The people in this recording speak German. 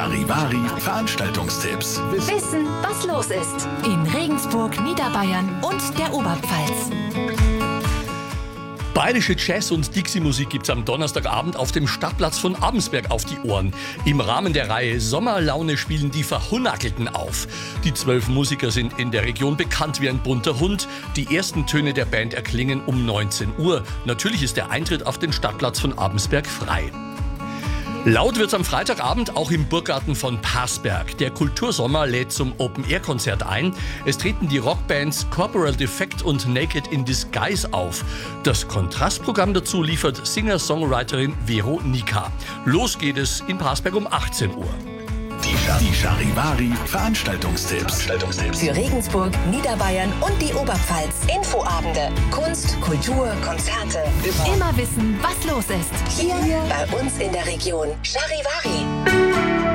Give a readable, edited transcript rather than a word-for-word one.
Charivari Veranstaltungstipps. Wissen, was los ist. In Regensburg, Niederbayern und der Oberpfalz. Bayerische Jazz- und Dixie-Musik gibt's am Donnerstagabend auf dem Stadtplatz von Abensberg auf die Ohren. Im Rahmen der Reihe Sommerlaune spielen die Verhunackelten auf. Die 12 Musiker sind in der Region bekannt wie ein bunter Hund. Die ersten Töne der Band erklingen um 19 Uhr. Natürlich ist der Eintritt auf den Stadtplatz von Abensberg frei. Laut wird's am Freitagabend auch im Burggarten von Parsberg. Der Kultursommer lädt zum Open-Air-Konzert ein. Es treten die Rockbands Corporal Defect und Naked in Disguise auf. Das Kontrastprogramm dazu liefert Singer-Songwriterin Vero Nika. Los geht es in Parsberg um 18 Uhr. Die Charivari Veranstaltungstipps. Für Regensburg, Niederbayern und die Oberpfalz. Infoabende, Kunst, Kultur, Konzerte. Immer wissen, was los ist. Hier bei uns in der Region. Charivari.